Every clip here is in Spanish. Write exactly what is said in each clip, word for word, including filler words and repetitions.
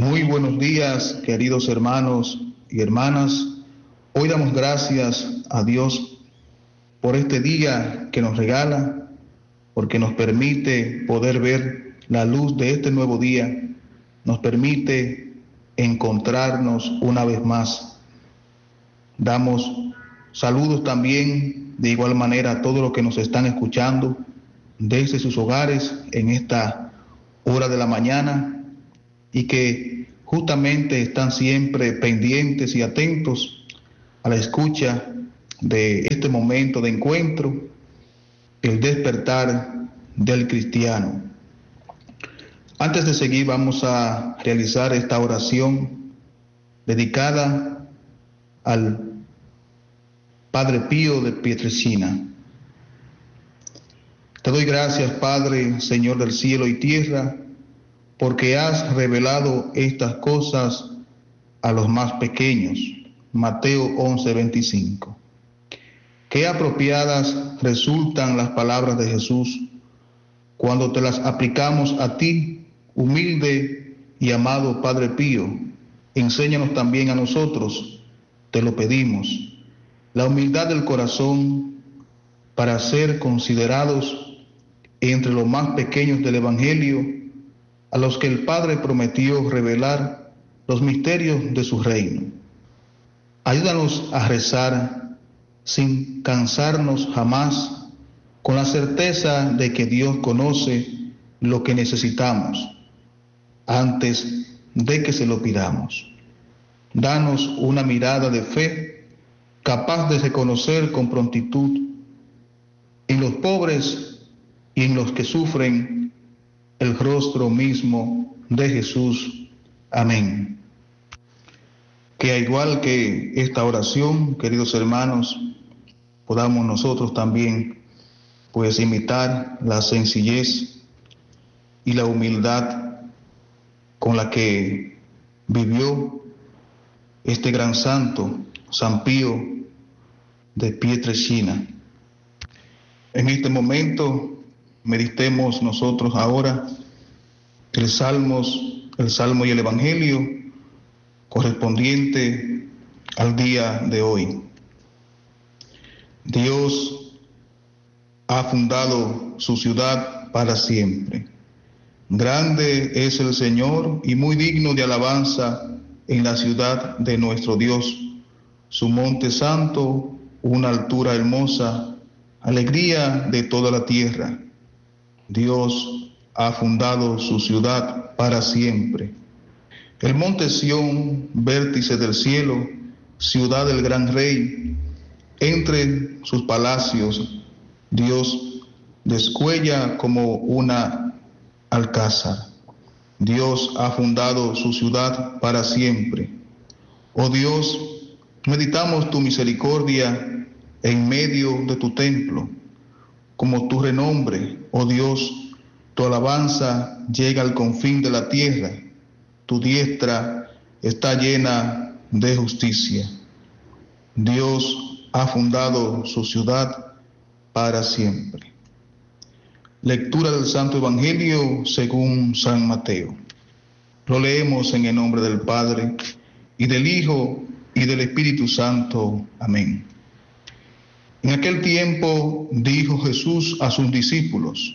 Muy buenos días, queridos hermanos y hermanas. Hoy damos gracias a Dios por este día que nos regala, porque nos permite poder ver la luz de este nuevo día, nos permite encontrarnos una vez más. Damos saludos también de igual manera a todos los que nos están escuchando desde sus hogares en esta hora de la mañana, y que justamente están siempre pendientes y atentos a la escucha de este momento de encuentro, el despertar del cristiano. Antes de seguir, vamos a realizar esta oración dedicada al Padre Pío de Pietrelcina. Te doy gracias, Padre, Señor del cielo y tierra, porque has revelado estas cosas a los más pequeños. Mateo once, veinticinco. Qué apropiadas resultan las palabras de Jesús cuando te las aplicamos a ti, humilde y amado Padre Pío. Enséñanos también a nosotros, te lo pedimos, la humildad del corazón para ser considerados entre los más pequeños del Evangelio, a los que el Padre prometió revelar los misterios de su reino. Ayúdanos a rezar sin cansarnos jamás, con la certeza de que Dios conoce lo que necesitamos antes de que se lo pidamos. Danos una mirada de fe capaz de reconocer con prontitud en los pobres y en los que sufren el rostro mismo de Jesús. Amén. Que al igual que esta oración, queridos hermanos, podamos nosotros también pues imitar la sencillez y la humildad con la que vivió este gran santo, San Pío de Pietrelcina. En este momento meditemos nosotros ahora el Salmos, el Salmo y el Evangelio correspondiente al día de hoy. Dios ha fundado su ciudad para siempre. Grande es el Señor y muy digno de alabanza en la ciudad de nuestro Dios. Su monte santo, una altura hermosa, alegría de toda la tierra. Dios ha fundado su ciudad para siempre. El monte Sión, vértice del cielo, ciudad del gran rey, entre sus palacios, Dios descuella como una alcázar. Dios ha fundado su ciudad para siempre. Oh Dios, meditamos tu misericordia en medio de tu templo. Como tu renombre, oh Dios, tu alabanza llega al confín de la tierra. Tu diestra está llena de justicia. Dios ha fundado su ciudad para siempre. Lectura del Santo Evangelio según San Mateo. Lo leemos en el nombre del Padre, y del Hijo, y del Espíritu Santo. Amén. En aquel tiempo dijo Jesús a sus discípulos: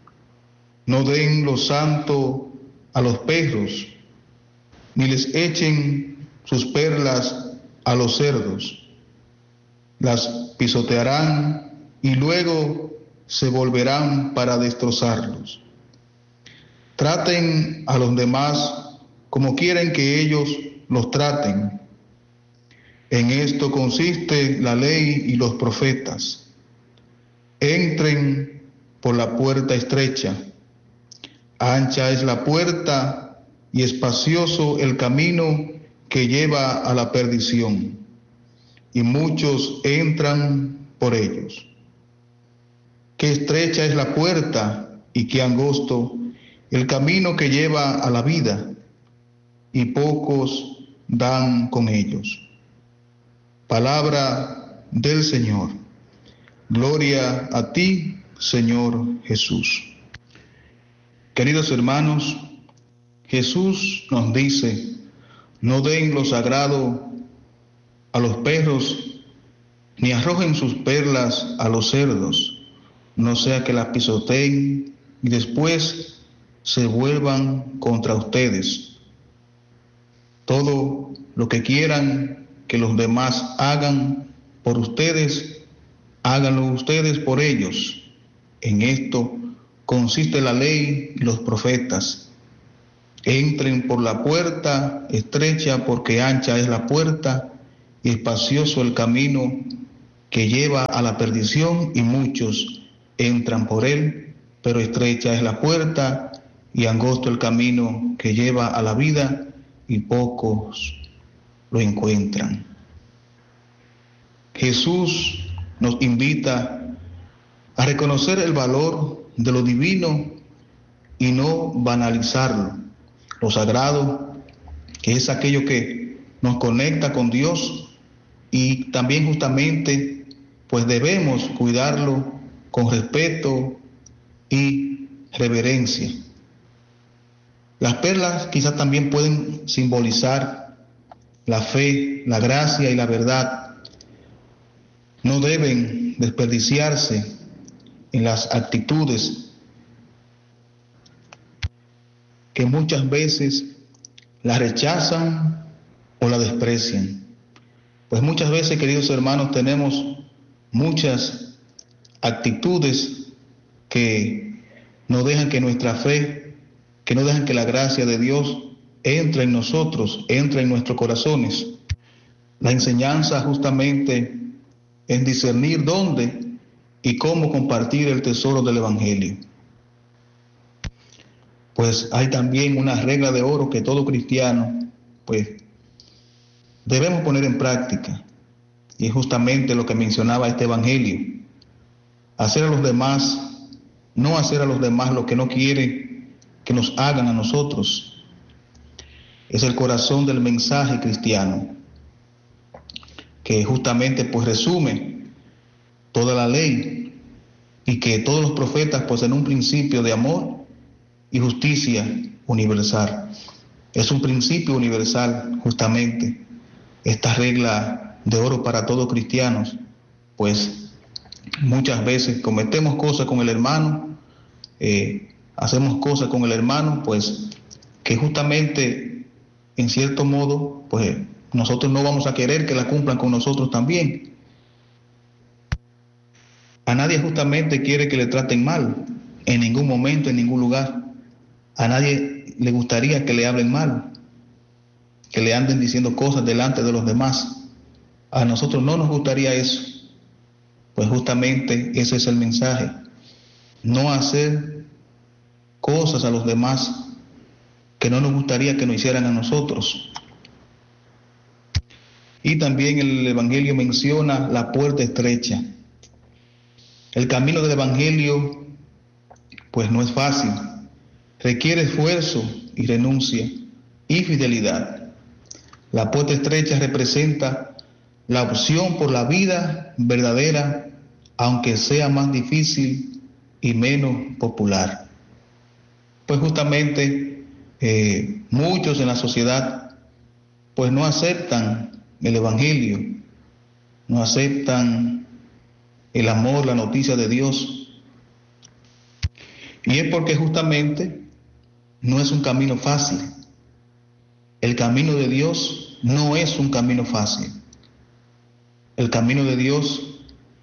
no den lo santo a los perros, ni les echen sus perlas a los cerdos. Las pisotearán y luego se volverán para destrozarlos. Traten a los demás como quieren que ellos los traten. En esto consiste la ley y los profetas. Entren por la puerta estrecha. Ancha es la puerta y espacioso el camino que lleva a la perdición, y muchos entran por ellos. Qué estrecha es la puerta y qué angosto el camino que lleva a la vida, y pocos dan con ellos. Palabra del Señor. Gloria a ti, Señor Jesús. Queridos hermanos, Jesús nos dice: no den lo sagrado a los perros, ni arrojen sus perlas a los cerdos, no sea que las pisoteen y después se vuelvan contra ustedes. Todo lo que quieran que los demás hagan por ustedes, háganlo ustedes por ellos. En esto consiste la ley y los profetas. Entren por la puerta estrecha, porque ancha es la puerta y espacioso el camino que lleva a la perdición, y muchos entran por él, pero estrecha es la puerta y angosto el camino que lleva a la vida, y pocos lo encuentran. Jesús nos invita a reconocer el valor de lo divino y no banalizarlo. Lo sagrado, que es aquello que nos conecta con Dios, y también justamente pues debemos cuidarlo con respeto y reverencia. Las perlas quizás también pueden simbolizar la fe, la gracia y la verdad. No deben desperdiciarse en las actitudes que muchas veces la rechazan o la desprecian. Pues muchas veces, queridos hermanos, tenemos muchas actitudes que no dejan que nuestra fe, que no dejan que la gracia de Dios entre en nosotros, entre en nuestros corazones. La enseñanza justamente es discernir dónde y cómo compartir el tesoro del Evangelio. Pues hay también una regla de oro que todo cristiano pues debemos poner en práctica, y es justamente lo que mencionaba este Evangelio: hacer a los demás, no hacer a los demás lo que no quiere que nos hagan a nosotros. Es el corazón del mensaje cristiano, que justamente pues resume toda la ley, y que todos los profetas pues en un principio de amor y justicia universal. Es un principio universal justamente esta regla de oro para todos cristianos, pues muchas veces cometemos cosas con el hermano, eh, hacemos cosas con el hermano, pues que justamente en cierto modo pues nosotros no vamos a querer que la cumplan con nosotros también. A nadie justamente quiere que le traten mal, en ningún momento, en ningún lugar. A nadie le gustaría que le hablen mal, que le anden diciendo cosas delante de los demás. A nosotros no nos gustaría eso. Pues justamente ese es el mensaje: no hacer cosas a los demás que no nos gustaría que nos hicieran a nosotros. Y también el Evangelio menciona la puerta estrecha. El camino del Evangelio pues no es fácil, requiere esfuerzo y renuncia y fidelidad. La puerta estrecha representa la opción por la vida verdadera, aunque sea más difícil y menos popular. Pues justamente eh, muchos en la sociedad pues no aceptan el Evangelio, no aceptan el amor, la noticia de Dios. Y es porque justamente no es un camino fácil. El camino de Dios no es un camino fácil. El camino de Dios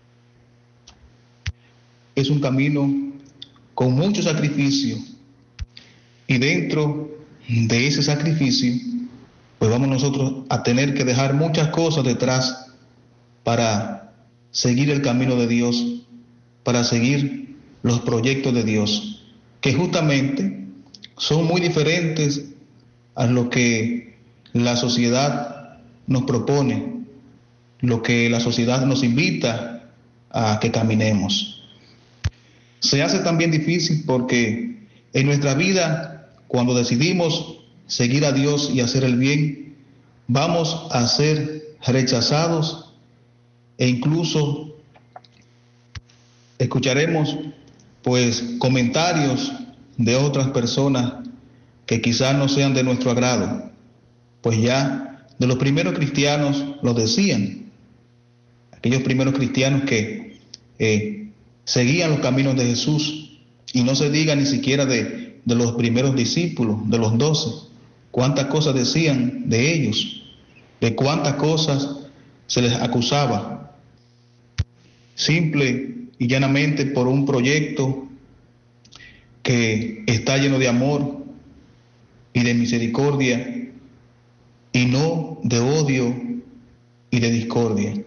es un camino con mucho sacrificio, y dentro de ese sacrificio pues vamos nosotros a tener que dejar muchas cosas detrás para seguir el camino de Dios, para seguir los proyectos de Dios, que justamente son muy diferentes a lo que la sociedad nos propone, lo que la sociedad nos invita a que caminemos. Se hace también difícil porque en nuestra vida, cuando decidimos seguir a Dios y hacer el bien, vamos a ser rechazados, e incluso escucharemos pues comentarios de otras personas que quizás no sean de nuestro agrado, pues ya de los primeros cristianos lo decían, aquellos primeros cristianos que eh, seguían los caminos de Jesús, y no se diga ni siquiera de, de los primeros discípulos, de los doce, cuántas cosas decían de ellos, de cuántas cosas se les acusaba, simple y llanamente por un proyecto que está lleno de amor y de misericordia, y no de odio y de discordia.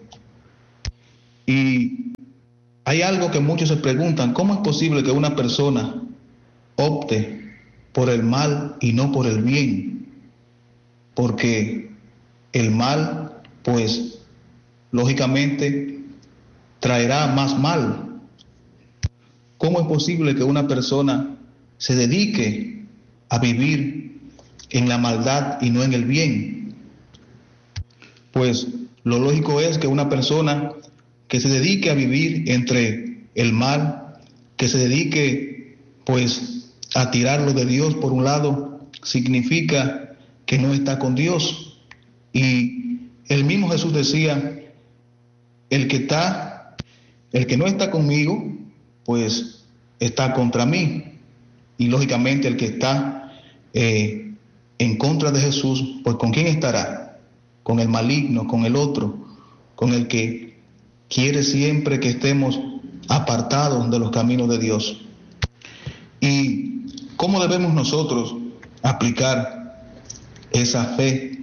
Y hay algo que muchos se preguntan: ¿cómo es posible que una persona opte por el mal y no por el bien? Porque el mal, pues, lógicamente, traerá más mal. ¿Cómo es posible que una persona se dedique a vivir en la maldad y no en el bien? Pues lo lógico es que una persona que se dedique a vivir entre el mal, que se dedique pues a tirarlo de Dios por un lado, significa que no está con Dios. Y el mismo Jesús decía: el que está, el que no está conmigo, pues está contra mí. Y lógicamente el que está eh, en contra de Jesús, pues ¿con quién estará? Con el maligno, con el otro, con el que quiere siempre que estemos apartados de los caminos de Dios. ¿Y cómo debemos nosotros aplicar esa fe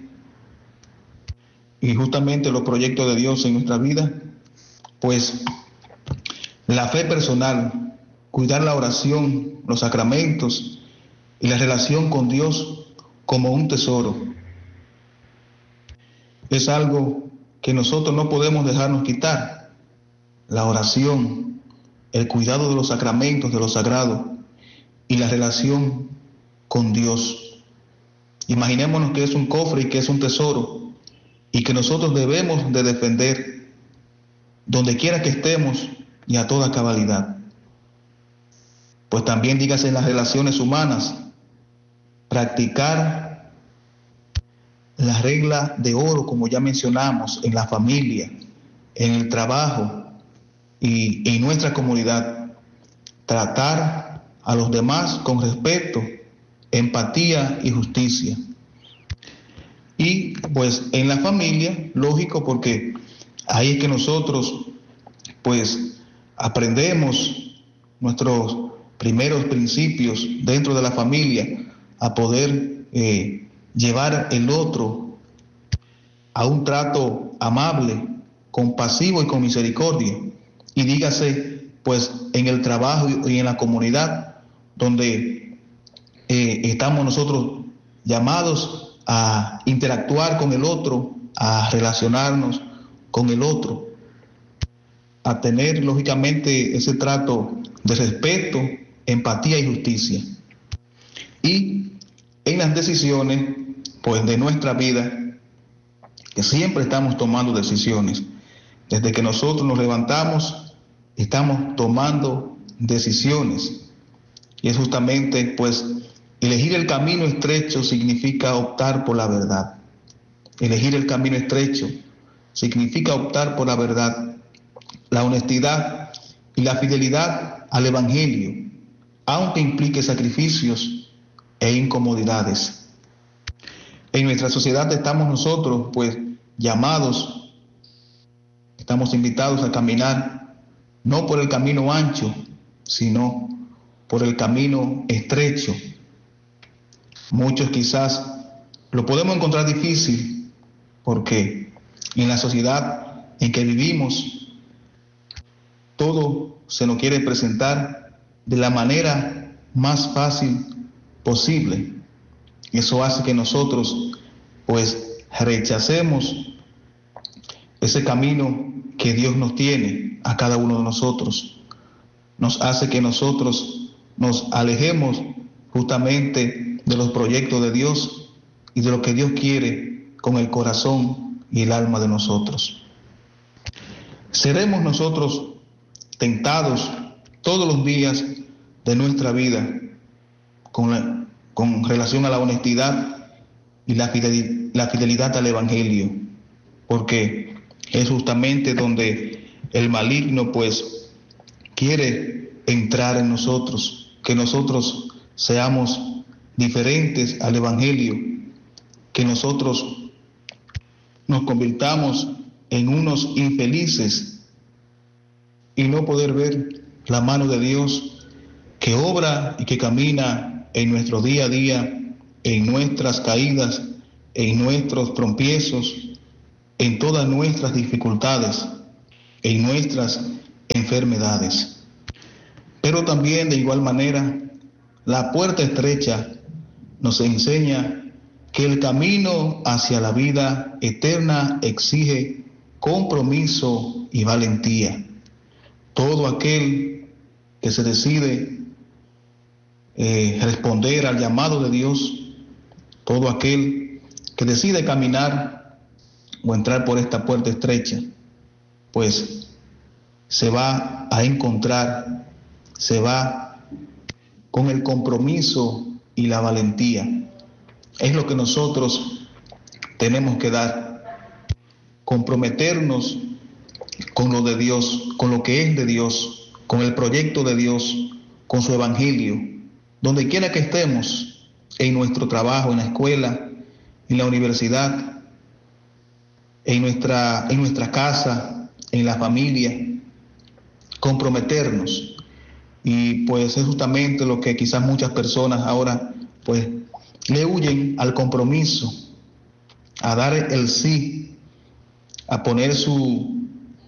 y justamente los proyectos de Dios en nuestra vida? Pues la fe personal, cuidar la oración, los sacramentos y la relación con Dios como un tesoro. Es algo que nosotros no podemos dejarnos quitar. La oración, el cuidado de los sacramentos, de lo sagrado, y la relación con Dios. Imaginémonos que es un cofre y que es un tesoro, y que nosotros debemos de defender donde quiera que estemos y a toda cabalidad. Pues también dígase en las relaciones humanas, practicar la regla de oro, como ya mencionamos, en la familia, en el trabajo y en nuestra comunidad. Tratar a los demás con respeto, empatía y justicia. Y pues en la familia, lógico, porque ahí es que nosotros pues aprendemos nuestros primeros principios dentro de la familia, a poder eh, llevar el otro a un trato amable, compasivo y con misericordia. Y dígase pues en el trabajo y en la comunidad, donde eh, estamos nosotros llamados a interactuar con el otro, a relacionarnos con el otro, a tener lógicamente ese trato de respeto, empatía y justicia. Y en las decisiones pues de nuestra vida, que siempre estamos tomando decisiones, desde que nosotros nos levantamos estamos tomando decisiones, y es justamente pues elegir el camino estrecho significa optar por la verdad. Elegir el camino estrecho significa optar por la verdad, la honestidad y la fidelidad al Evangelio, aunque implique sacrificios e incomodidades. En nuestra sociedad estamos nosotros pues llamados, estamos invitados a caminar no por el camino ancho, sino por el camino estrecho. Muchos quizás lo podemos encontrar difícil, porque en la sociedad en que vivimos todo se nos quiere presentar de la manera más fácil posible. Eso hace que nosotros pues rechacemos ese camino que Dios nos tiene a cada uno de nosotros. Nos hace que nosotros nos alejemos justamente de los proyectos de Dios y de lo que Dios quiere con el corazón y el alma de nosotros. Seremos nosotros tentados todos los días de nuestra vida con, la, con relación a la honestidad y la fidelidad, la fidelidad al Evangelio, porque es justamente donde el maligno pues quiere entrar en nosotros, que nosotros seamos diferentes al Evangelio, que nosotros nos convirtamos en unos infelices y no poder ver la mano de Dios que obra y que camina en nuestro día a día, en nuestras caídas, en nuestros tropiezos, en todas nuestras dificultades, en nuestras enfermedades. Pero también de igual manera, la puerta estrecha nos enseña que el camino hacia la vida eterna exige compromiso y valentía. Todo aquel que se decide eh, responder al llamado de Dios, todo aquel que decide caminar o entrar por esta puerta estrecha, pues se va a encontrar, se va con el compromiso y la valentía. Es lo que nosotros tenemos que dar, comprometernos con lo de Dios, con lo que es de Dios, con el proyecto de Dios, con su evangelio, donde quiera que estemos, en nuestro trabajo, en la escuela, en la universidad, en nuestra, en nuestra casa, en la familia, comprometernos. Y pues es justamente lo que quizás muchas personas ahora pues le huyen al compromiso, a dar el sí, a poner su,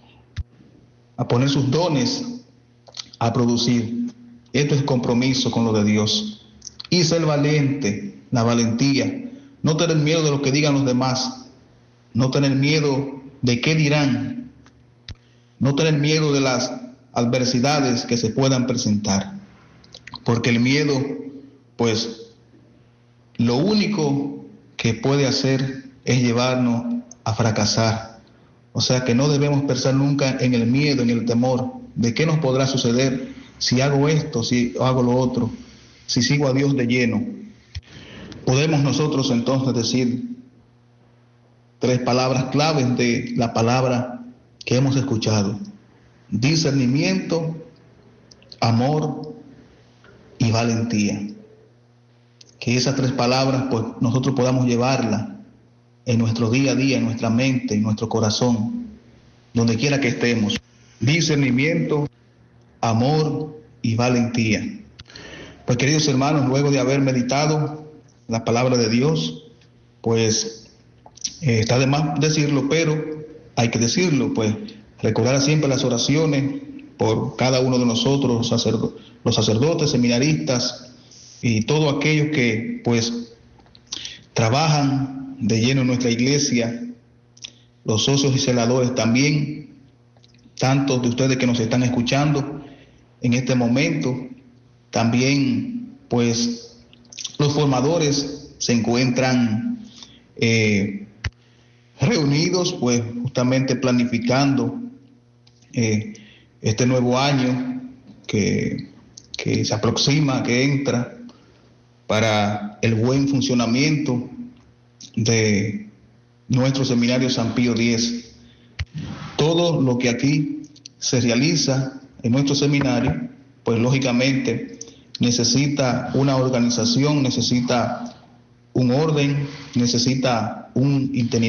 a poner sus dones a producir. Esto es compromiso con lo de Dios. Y ser valiente, la valentía, no tener miedo de lo que digan los demás, no tener miedo de qué dirán, no tener miedo de las adversidades que se puedan presentar, porque el miedo, pues, lo único que puede hacer es llevarnos a fracasar. O sea que no debemos pensar nunca en el miedo, en el temor de qué nos podrá suceder si hago esto, si hago lo otro, si sigo a Dios de lleno. Podemos nosotros entonces decir tres palabras claves de la palabra que hemos escuchado: discernimiento, amor y valentía. Que esas tres palabras pues nosotros podamos llevarlas en nuestro día a día, en nuestra mente, en nuestro corazón, donde quiera que estemos. Discernimiento, amor y valentía. Pues queridos hermanos, luego de haber meditado la palabra de Dios, pues eh, está de más decirlo, pero hay que decirlo, pues recordar siempre las oraciones por cada uno de nosotros, los, sacerdo- los sacerdotes, seminaristas y todos aquellos que pues trabajan de lleno en nuestra iglesia, los socios y celadores también, tantos de ustedes que nos están escuchando en este momento, también pues los formadores se encuentran eh, reunidos pues justamente planificando eh, este nuevo año que, que se aproxima, que entra, para el buen funcionamiento de nuestro seminario San Pío X. Todo lo que aquí se realiza en nuestro seminario, pues lógicamente necesita una organización, necesita un orden, necesita un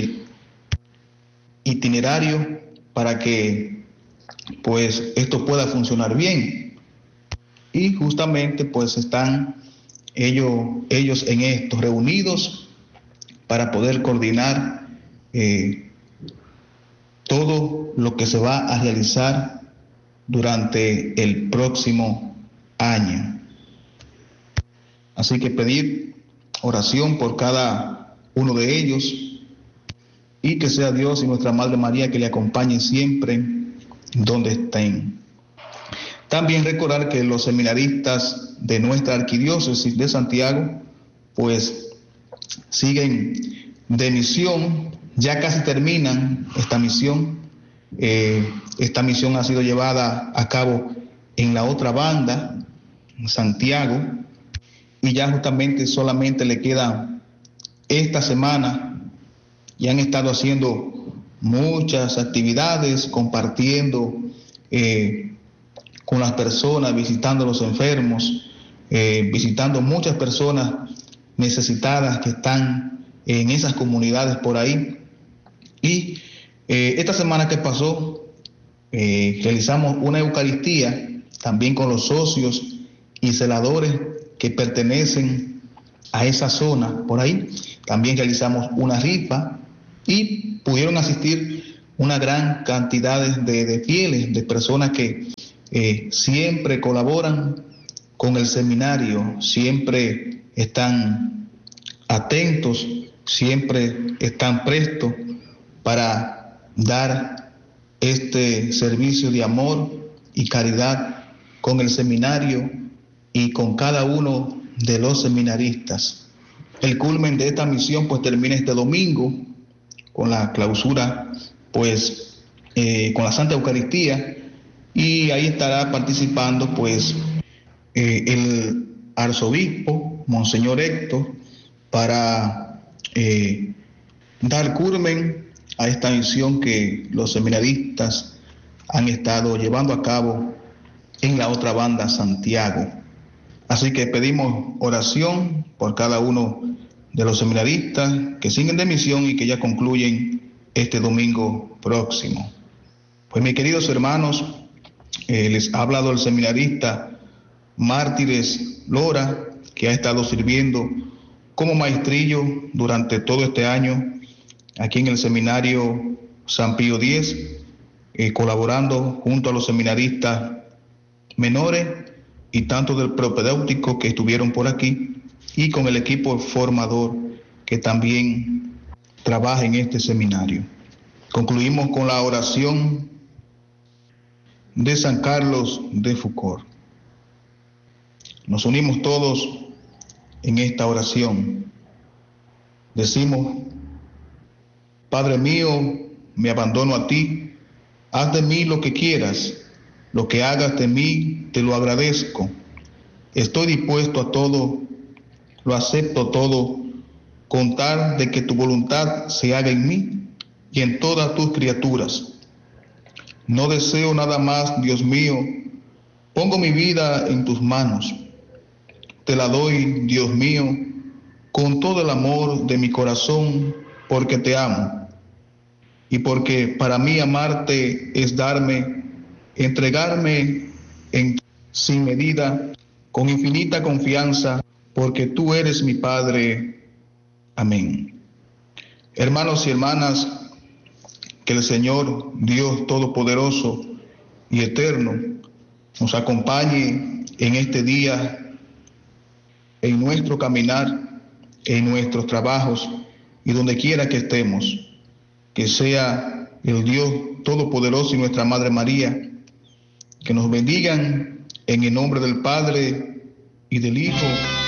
itinerario para que pues esto pueda funcionar bien. Y justamente pues están ellos, ellos en esto, reunidos para poder coordinar eh, todo lo que se va a realizar durante el próximo año. Así que pedir oración por cada uno de ellos y que sea Dios y nuestra Madre María que le acompañen siempre donde estén. También recordar que los seminaristas de nuestra arquidiócesis de Santiago pues siguen de misión, ya casi terminan esta misión. Eh, esta misión ha sido llevada a cabo en la otra banda, en Santiago, y ya justamente solamente le queda esta semana y han estado haciendo muchas actividades, compartiendo eh, con las personas, visitando a los enfermos, eh, visitando muchas personas necesitadas que están en esas comunidades por ahí. Y eh, esta semana que pasó eh, realizamos una Eucaristía también con los socios y celadores que pertenecen a esa zona por ahí. También realizamos una rifa y pudieron asistir una gran cantidad de, de fieles, de personas que eh, siempre colaboran con el seminario, siempre están atentos, siempre están prestos para dar este servicio de amor y caridad con el seminario y con cada uno de los seminaristas. El culmen de esta misión pues termina este domingo con la clausura, pues eh, con la Santa Eucaristía, y ahí estará participando pues eh, el arzobispo Monseñor Héctor para eh, dar culmen a esta misión que los seminaristas han estado llevando a cabo en la otra banda, Santiago. Así que pedimos oración por cada uno de los seminaristas que siguen de misión y que ya concluyen este domingo próximo. Pues mis queridos hermanos, eh, les ha hablado el seminarista Mártires Lora, que ha estado sirviendo como maestrillo durante todo este año aquí en el seminario San Pío X, eh, colaborando junto a los seminaristas menores y tanto del propedéutico que estuvieron por aquí y con el equipo formador que también trabaja en este seminario. Concluimos con la oración de San Carlos de Foucauld. Nos unimos todos en esta oración. Decimos: Padre mío, me abandono a ti, haz de mí lo que quieras, lo que hagas de mí te lo agradezco. Estoy dispuesto a todo, lo acepto todo, con tal de que tu voluntad se haga en mí y en todas tus criaturas. No deseo nada más, Dios mío, pongo mi vida en tus manos. Te la doy, Dios mío, con todo el amor de mi corazón, porque te amo. Y porque para mí amarte es darme, entregarme en, sin medida, con infinita confianza, porque tú eres mi Padre. Amén. Hermanos y hermanas, que el Señor, Dios Todopoderoso y Eterno, nos acompañe en este día, en nuestro caminar, en nuestros trabajos y donde quiera que estemos. Que sea el Dios Todopoderoso y nuestra Madre María, que nos bendigan en el nombre del Padre y del Hijo